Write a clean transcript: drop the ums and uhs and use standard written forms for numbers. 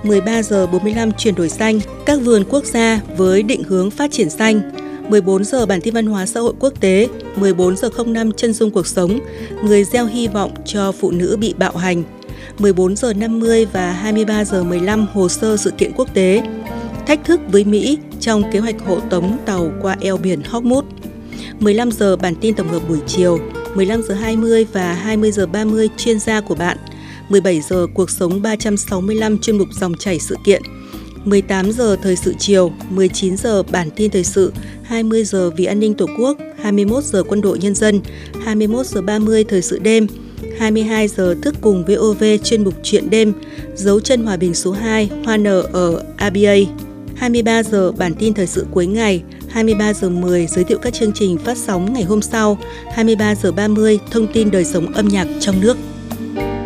13 giờ 45 chuyển đổi xanh, các vườn quốc gia với định hướng phát triển xanh. 14 giờ bản tin văn hóa xã hội quốc tế, 14 giờ 05 chân dung cuộc sống, người gieo hy vọng cho phụ nữ bị bạo hành. 14 giờ 50 và 23 giờ 15 hồ sơ sự kiện quốc tế. Thách thức với Mỹ trong kế hoạch hộ tống tàu qua eo biển Hormuz. 15 giờ bản tin tổng hợp buổi chiều, 15 giờ 20 và 20 giờ 30 chuyên gia của bạn. 17 giờ cuộc sống 365 chuyên mục dòng chảy sự kiện. 18 giờ thời sự chiều, 19 giờ bản tin thời sự, 20 giờ vì an ninh Tổ quốc, 21 giờ quân đội nhân dân, 21 giờ 30 thời sự đêm, 22 giờ thức cùng VOV chuyên mục chuyện đêm, dấu chân hòa bình số 2, hoa nở ở ABA. 23 giờ bản tin thời sự cuối ngày, 23 giờ 10 giới thiệu các chương trình phát sóng ngày hôm sau, 23 giờ 30 thông tin đời sống âm nhạc trong nước.